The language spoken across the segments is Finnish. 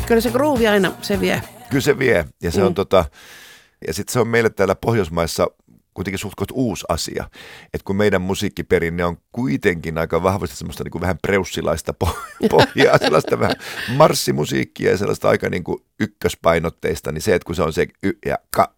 Kyllä se groove aina, se vie. Kyllä se vie. Ja se on ja sitten se on meille täällä Pohjoismaissa kuitenkin suht uusi asia. Että kun meidän musiikkiperinne on kuitenkin aika vahvasti semmoista niin kuin vähän preussilaista pohjaa, sellaista vähän marssimusiikkia ja sellaista aika niin kuin ykköspainotteista, niin se, että kun se on se y ja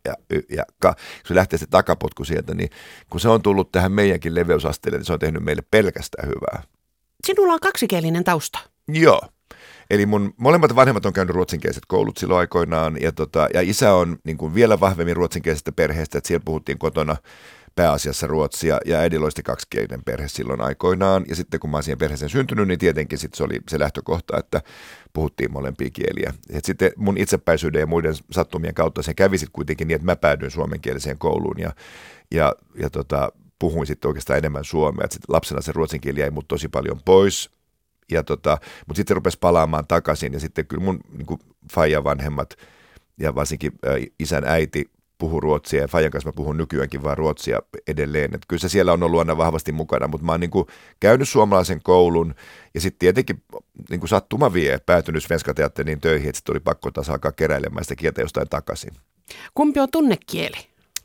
ka, kun se lähtee se takapotku sieltä, niin kun se on tullut tähän meidänkin leveysasteelle, niin se on tehnyt meille pelkästään hyvää. Sinulla on kaksikielinen tausta. Joo. Eli mun molemmat vanhemmat on käynyt ruotsinkieliset koulut silloin aikoinaan, ja isä on niin kuin vielä vahvemmin ruotsinkielisestä perheestä, että siellä puhuttiin kotona pääasiassa ruotsia, ja äidillä oli kaksikielinen perhe silloin aikoinaan, ja sitten kun mä oon siihen perheeseen syntynyt, niin tietenkin sitten se oli se lähtökohta, että puhuttiin molempia kieliä. Et sitten mun itsepäisyyden ja muiden sattumien kautta se kävi sitten kuitenkin niin, että mä päädyin suomenkieliseen kouluun, ja puhuin sitten oikeastaan enemmän suomea, että sitten lapsena se ruotsin kieli jäi mut tosi paljon pois. Mutta sitten se rupesi palaamaan takaisin ja sitten kyllä mun niin kuin faijan vanhemmat ja varsinkin isän äiti puhui ruotsia ja faijan kanssa mä puhun nykyäänkin vaan ruotsia edelleen. Että kyllä se siellä on ollut aina vahvasti mukana, mutta mä oon niin kuin käynyt suomalaisen koulun ja sitten tietenkin niin kuin sattuma vie päätynyt Svenska Teatteriin töihin, että sitten oli pakko taas alkaa keräilemään sitä kieltä jostain takaisin. Kumpi on tunnekieli?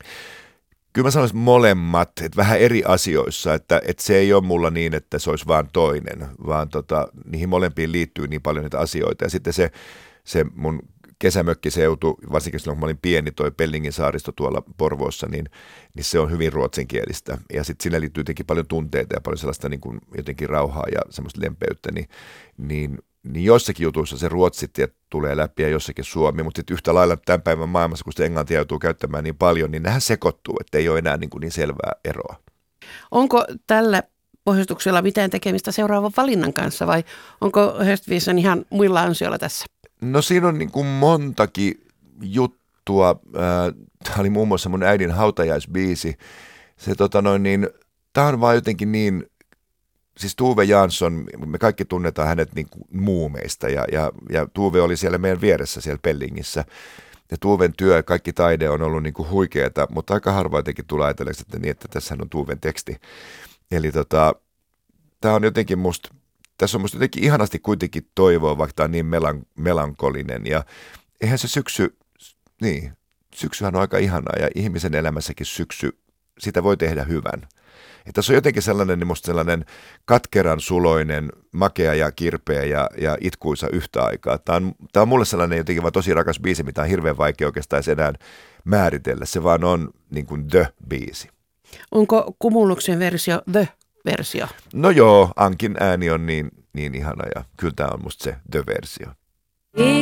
Kyllä mä sanoisin molemmat, että vähän eri asioissa, että se ei ole mulla niin, että se olisi vaan toinen, vaan niihin molempiin liittyy niin paljon niitä asioita. Ja sitten se mun kesämökkiseutu, varsinkin silloin kun mä olin pieni, toi Pellingin saaristo tuolla Porvoossa, niin se on hyvin ruotsinkielistä. Ja sitten siinä liittyy jotenkin paljon tunteita ja paljon sellaista niin kuin jotenkin rauhaa ja semmoista lempeyttä, niin jossakin jutuissa se ruotsi tulee läpi ja jossakin suomi, mutta sitten yhtä lailla tämän päivän maailmassa, kun sitä englantia joutuu käyttämään niin paljon, niin nehän sekoittuu, että ei ole enää niin selvää eroa. Onko tällä pohjustuksella mitään tekemistä seuraavan valinnan kanssa vai onko Höstvisan ihan muilla ansioilla tässä? No siinä on niin kuin montakin juttua. Tämä oli muun muassa mun äidin hautajaisbiisi. Se tämä on vaan jotenkin niin. Siis Tuve Jansson, me kaikki tunnetaan hänet niin kuin muumeista ja Tuve oli siellä meidän vieressä siellä Pellingissä. Ja Tuven työ, kaikki taide on ollut niin kuin huikeeta, mutta aika harva jotenkin tulee ajatelleeksi, että niin, että tässähän on Tuven teksti. Eli tämä on jotenkin tässä on musta jotenkin ihanasti kuitenkin toivoa, vaikka tämä on niin melankolinen. Ja eihän se syksyhän on aika ihanaa ja ihmisen elämässäkin syksy, sitä voi tehdä hyvän. Että tässä on jotenkin sellainen, niin musta sellainen katkeran suloinen, makea ja kirpeä ja itkuisa yhtä aikaa. Tämä on mulle sellainen jotenkin vaan tosi rakas biisi, mitä on hirveän vaikea oikeastaan enää määritellä. Se vaan on niin kuin the-biisi. Onko Cumuluxen versio the-versio? No joo, Ankin ääni on niin ihana ja kyllä tämä on musta se the-versio.